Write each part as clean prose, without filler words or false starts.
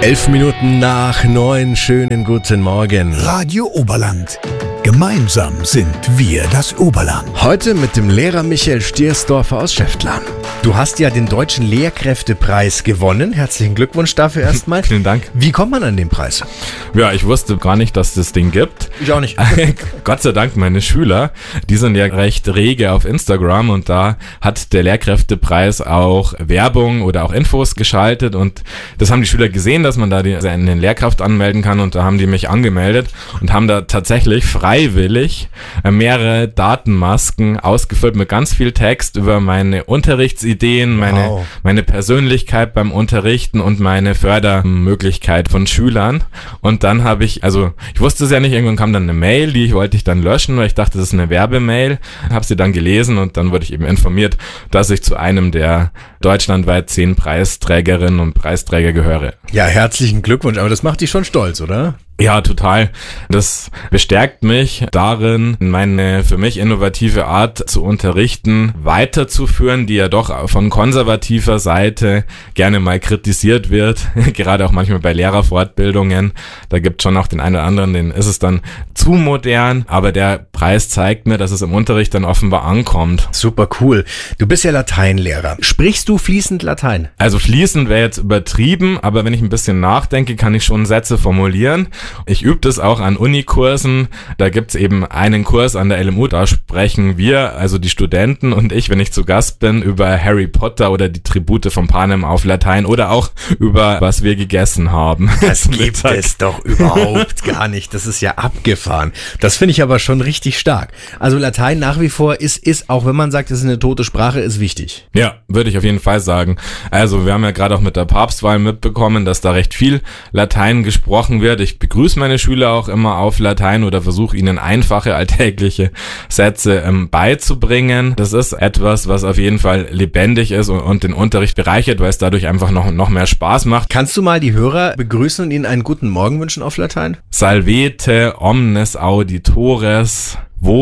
8:11, schönen guten Morgen. Radio Oberland. Gemeinsam sind wir das Oberland. Heute mit dem Lehrer Michael Stiersdorfer aus Schäftlarn. Du hast ja den Deutschen Lehrkräftepreis gewonnen. Herzlichen Glückwunsch dafür erstmal. Vielen Dank. Wie kommt man an den Preis? Ja, ich wusste gar nicht, dass das Ding gibt. Ich auch nicht. Gott sei Dank meine Schüler, die sind ja recht rege auf Instagram und da hat der Lehrkräftepreis auch Werbung oder auch Infos geschaltet und das haben die Schüler gesehen, dass man da eine Lehrkraft anmelden kann und da haben die mich angemeldet und haben da tatsächlich freiwillig mehrere Datenmasken ausgefüllt mit ganz viel Text über meine Unterrichtsideen, meine Persönlichkeit beim Unterrichten und meine Fördermöglichkeit von Schülern. Und dann habe ich wusste es ja nicht, irgendwann kam dann eine Mail, die wollte ich dann löschen, weil ich dachte, das ist eine Werbemail, habe sie dann gelesen und dann wurde ich eben informiert, dass ich zu einem der deutschlandweit 10 Preisträgerinnen und Preisträger gehöre. Ja, herzlichen Glückwunsch, aber das macht dich schon stolz, oder? Ja, total. Das bestärkt mich darin, meine für mich innovative Art zu unterrichten weiterzuführen, die ja doch von konservativer Seite gerne mal kritisiert wird, gerade auch manchmal bei Lehrerfortbildungen. Da gibt es schon auch den einen oder anderen, den ist es dann zu modern, aber der Preis zeigt mir, dass es im Unterricht dann offenbar ankommt. Super cool. Du bist ja Lateinlehrer. Sprichst du fließend Latein? Also fließend wäre jetzt übertrieben, aber wenn ich ein bisschen nachdenke, kann ich schon Sätze formulieren. Ich übe das auch an Unikursen. Da gibt's eben einen Kurs an der LMU, da sprechen wir, also die Studenten und ich, wenn ich zu Gast bin, über Harry Potter oder die Tribute von Panem auf Latein oder auch über was wir gegessen haben. Das gibt es doch überhaupt gar nicht. Das ist ja abgefahren. Das finde ich aber schon richtig stark. Also Latein nach wie vor ist, auch wenn man sagt, es ist eine tote Sprache, ist wichtig. Ja, würde ich auf jeden Fall sagen. Also wir haben ja gerade auch mit der Papstwahl mitbekommen, dass da recht viel Latein gesprochen wird. Ich begrüße meine Schüler auch immer auf Latein oder versuche ihnen einfache alltägliche Sätze beizubringen. Das ist etwas, was auf jeden Fall lebendig ist und den Unterricht bereichert, weil es dadurch einfach noch mehr Spaß macht. Kannst du mal die Hörer begrüßen und ihnen einen guten Morgen wünschen auf Latein? Salvete omnes auditores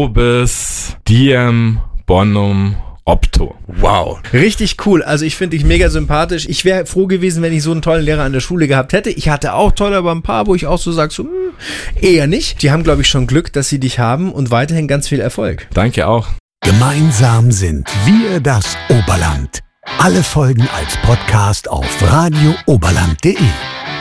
vobis diem bonum Opto. Wow, richtig cool. Also ich finde dich mega sympathisch. Ich wäre froh gewesen, wenn ich so einen tollen Lehrer an der Schule gehabt hätte. Ich hatte auch tolle, aber ein paar, wo ich auch so sage, eher nicht. Die haben, glaube ich, schon Glück, dass sie dich haben und weiterhin ganz viel Erfolg. Danke auch. Gemeinsam sind wir das Oberland. Alle Folgen als Podcast auf radiooberland.de.